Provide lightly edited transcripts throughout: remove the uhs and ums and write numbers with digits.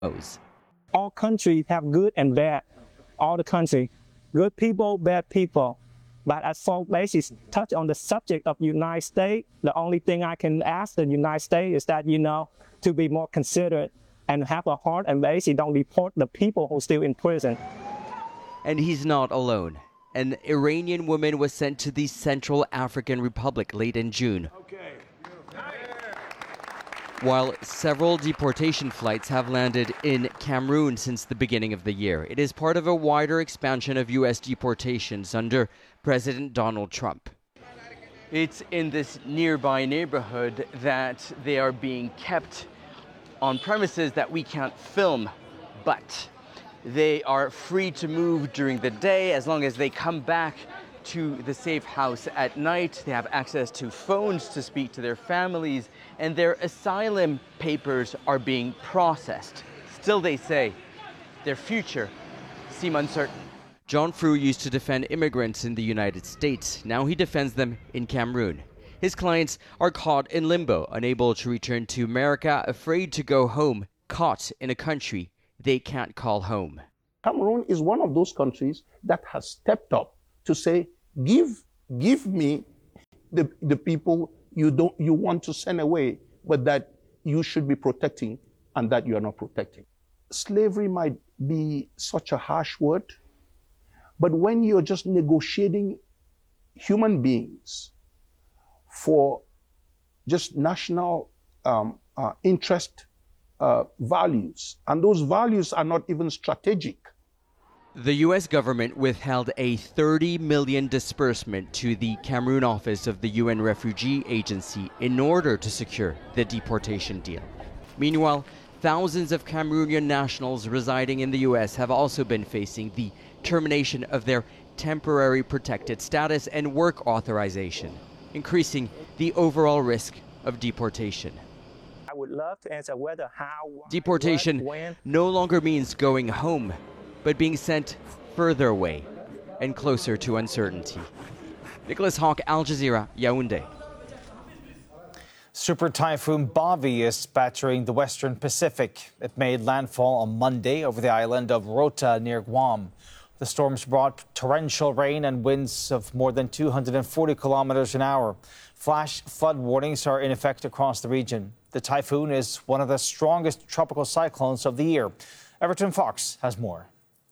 All countries have good and bad. All the country, good people, bad people. But as for basis, touch on the subject of United States, the only thing I can ask the United States is that, to be more considerate and have a heart and basically don't deport the people who are still in prison. And he's not alone. An Iranian woman was sent to the Central African Republic late in June. While several deportation flights have landed in Cameroon since the beginning of the year, it is part of a wider expansion of U.S. deportations under President Donald Trump. It's in this nearby neighborhood that they are being kept on premises that we can't film, but they are free to move during the day as long as they come back to the safe house at night. They have access to phones to speak to their families, and their asylum papers are being processed. Still, they say, their future seems uncertain. John Frew used to defend immigrants in the United States. Now he defends them in Cameroon. His clients are caught in limbo, unable to return to America, afraid to go home, caught in a country they can't call home. Cameroon is one of those countries that has stepped up to say, give me the people you want to send away, but that you should be protecting and that you are not protecting. Slavery might be such a harsh word, but when you're just negotiating human beings for just national interest values, and those values are not even strategic. The U.S. government withheld a $30 million disbursement to the Cameroon office of the UN Refugee Agency in order to secure the deportation deal. Meanwhile, thousands of Cameroonian nationals residing in the U.S. have also been facing the termination of their temporary protected status and work authorization, increasing the overall risk of deportation. I would love to answer whether, how, why, deportation what, when. No longer means going home, but being sent further away and closer to uncertainty. Nicholas Hawk, Al Jazeera, Yaoundé. Super Typhoon Bavi is battering the Western Pacific. It made landfall on Monday over the island of Rota near Guam. The storms brought torrential rain and winds of more than 240 kilometers an hour. Flash flood warnings are in effect across the region. The typhoon is one of the strongest tropical cyclones of the year. Everton Fox has more.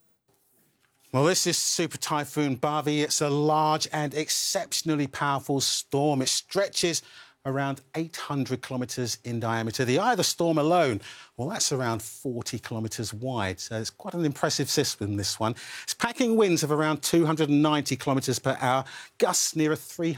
Well, this is Super Typhoon Bavi. It's a large and exceptionally powerful storm. It stretches around 800 kilometres in diameter. The eye of the storm alone, well, that's around 40 kilometres wide. So it's quite an impressive system, this one. It's packing winds of around 290 kilometres per hour, gusts near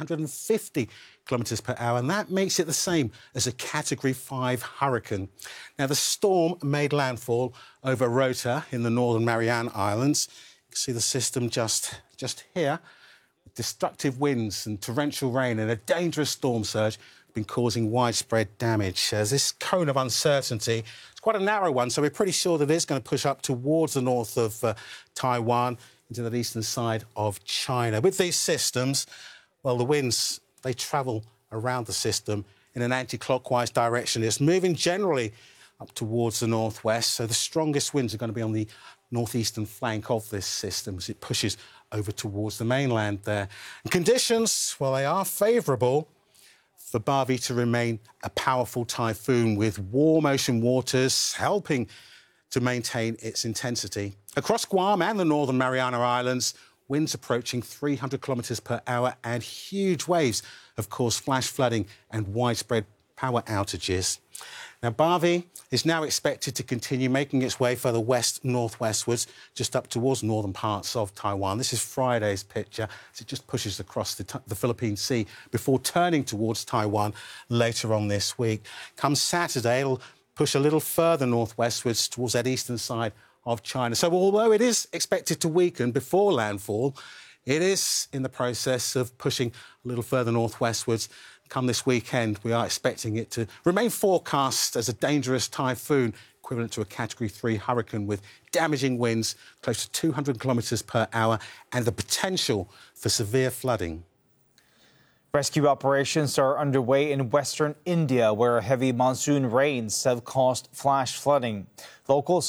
350 kilometres per hour, and that makes it the same as a Category 5 hurricane. Now, the storm made landfall over Rota in the Northern Mariana Islands. You can see the system just here. Destructive winds and torrential rain and a dangerous storm surge have been causing widespread damage. As this cone of uncertainty, it's quite a narrow one, so we're pretty sure that it's going to push up towards the north of Taiwan into the eastern side of China. With these systems, well, the winds, they travel around the system in an anti-clockwise direction. It's moving generally up towards the northwest, so the strongest winds are going to be on the northeastern flank of this system as it pushes over towards the mainland there. And conditions, well, they are favourable for Bavi to remain a powerful typhoon with warm ocean waters helping to maintain its intensity. Across Guam and the Northern Mariana Islands, winds approaching 300 kilometres per hour and huge waves have caused flash flooding and widespread power outages. Now, Bavi is now expected to continue making its way further west-northwestwards, just up towards northern parts of Taiwan. This is Friday's picture as it just pushes across the Philippine Sea before turning towards Taiwan later on this week. Come Saturday, it'll push a little further northwestwards towards that eastern side of China. So although it is expected to weaken before landfall, it is in the process of pushing a little further northwestwards. Come this weekend, we are expecting it to remain forecast as a dangerous typhoon, equivalent to a Category 3 hurricane with damaging winds close to 200 kilometres per hour and the potential for severe flooding. Rescue operations are underway in western India, where heavy monsoon rains have caused flash flooding. Locals